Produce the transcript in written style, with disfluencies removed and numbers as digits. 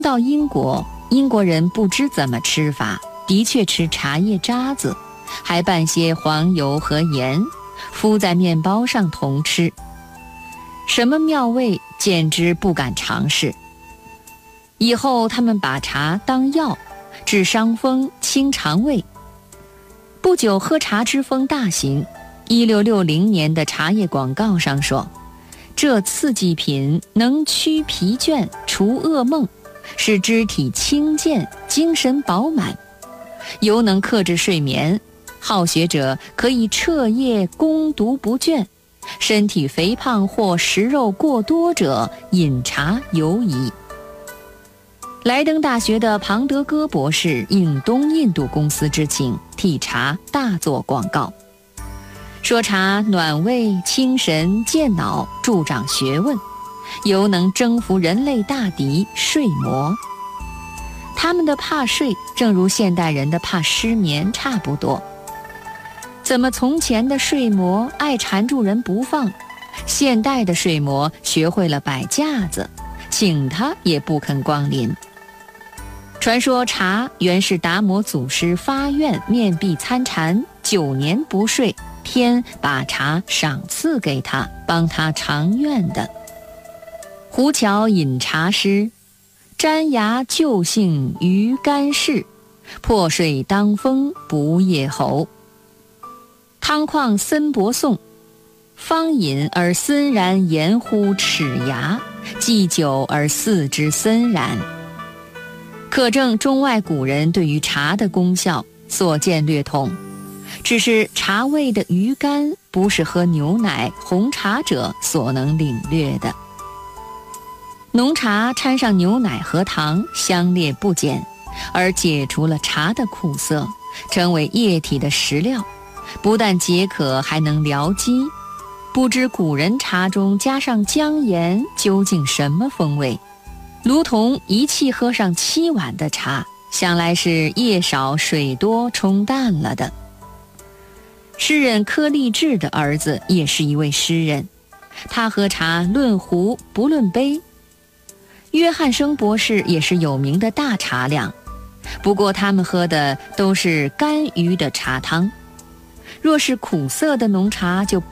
到英国，英国人不知怎么吃法，的确吃茶叶渣子，还拌些黄油和盐，敷在面包上同吃。什么妙味，简直不敢尝试。以后他们把茶当药，治伤风清肠胃。不久喝茶之风大行，1660年的茶叶广告上说，这刺激品能驱疲倦除噩梦，使肢体轻健精神饱满，尤能克制睡眠，好学者可以彻夜攻读不倦，身体肥胖或食肉过多者饮茶尤宜。莱登大学的庞德戈博士应东印度公司之请，替茶大做广告，说茶暖胃清神健脑，助长学问，尤能征服人类大敌睡魔。他们的怕睡正如现代人的怕失眠差不多。怎么从前的睡魔爱缠住人不放，现代的睡魔学会了摆架子，请他也不肯光临。传说茶原是达摩祖师发愿面壁参禅9年不睡，天把茶赏赐给他，帮他偿愿的。胡桥饮茶诗，沾牙就性于干事，破睡当风不夜喉。汤况森伯颂，方饮而森然言乎齿牙，既久而四之森然。可证中外古人对于茶的功效所见略同，只是茶味的余甘不是喝牛奶红茶者所能领略的。浓茶掺上牛奶和糖，香烈不减，而解除了茶的苦涩，成为液体的食料，不但解渴，还能疗饥。不知古人茶中加上姜盐究竟什么风味？卢仝一气喝上7碗的茶，想来是夜少水多冲淡了的。诗人柯立志的儿子也是一位诗人，他喝茶论壶不论杯。约翰生博士也是有名的大茶量，不过他们喝的都是甘于的茶汤。若是苦涩的浓茶就